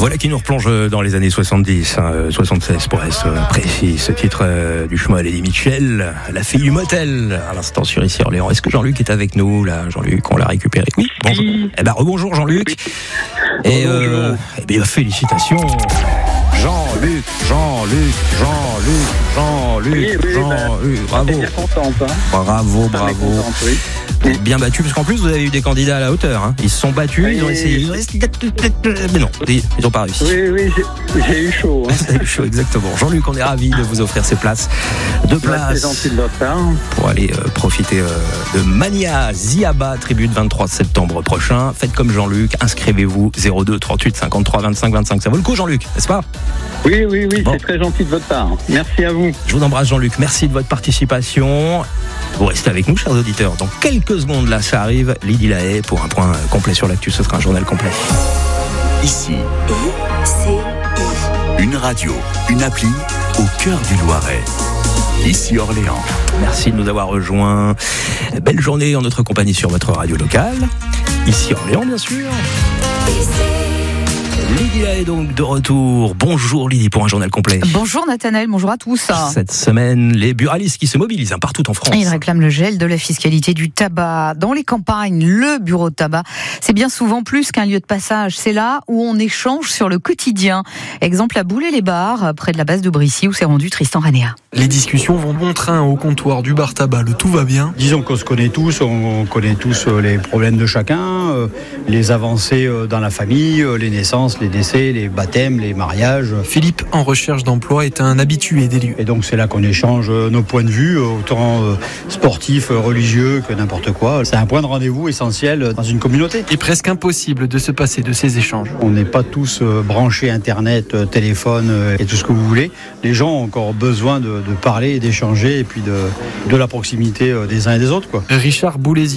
Voilà qui nous replonge dans les années 70, 76 pour être précis. Ce titre du Schmoll Eddie Mitchell, La fille du motel, à l'instant sur Ici Orléans. Est-ce que Jean-Luc est avec nous là? Jean-Luc, on l'a récupéré. Oui, bonjour. Eh ben rebonjour Jean-Luc. Et eh bien félicitations. Jean-Luc. Bravo. Bien contente, hein. Bravo. Contente, oui. Bien battu, parce qu'en plus vous avez eu des candidats à la hauteur. Hein. Ils se sont battus, ils ont essayé. Mais non, ils n'ont pas réussi. Oui, j'ai eu chaud. Hein. Vous avez eu chaud, exactement. Jean-Luc, on est ravis de vous offrir ces places. Deux places. C'est gentil de votre part. Pour aller profiter de Mania Ziaba, tribut 23 septembre prochain. Faites comme Jean-Luc, inscrivez-vous 02 38 53 25 25. Ça vaut le coup, Jean-Luc, n'est-ce pas? Oui, bon. C'est très gentil de votre part. Merci à vous. Je vous embrasse, Jean-Luc. Merci de votre participation. Vous restez avec nous, chers auditeurs. Dans quelques secondes, là, ça arrive. Lydie Lahaye pour un point complet sur l'actu. Ce sera un journal complet. Ici, une radio, une appli au cœur du Loiret. Ici Orléans. Merci de nous avoir rejoints. Belle journée en notre compagnie sur votre radio locale. Ici Orléans, bien sûr. Lydie Lahaye est donc de retour. Bonjour Lydie pour un journal complet. Bonjour Nathanaël, bonjour à tous. Cette semaine, les buralistes qui se mobilisent partout en France. Ils réclament le gel de la fiscalité du tabac. Dans les campagnes, le bureau de tabac, c'est bien souvent plus qu'un lieu de passage. C'est là où on échange sur le quotidien. Exemple à Boulay-les-Bars, près de la base de Brissy, où s'est rendu Tristan Ranéa. Les discussions vont bon train au comptoir du bar tabac. Le tout va bien. Disons qu'on se connaît tous, on connaît tous les problèmes de chacun, les avancées dans la famille, les naissances, les décès, les baptêmes, les mariages. Philippe, en recherche d'emploi, est un habitué des lieux. Et donc c'est là qu'on échange nos points de vue, autant sportifs, religieux que n'importe quoi. C'est un point de rendez-vous essentiel dans une communauté. Et presque impossible de se passer de ces échanges. On n'est pas tous branchés Internet, téléphone et tout ce que vous voulez. Les gens ont encore besoin de parler et d'échanger et puis de la proximité des uns et des autres, quoi. Richard Boulay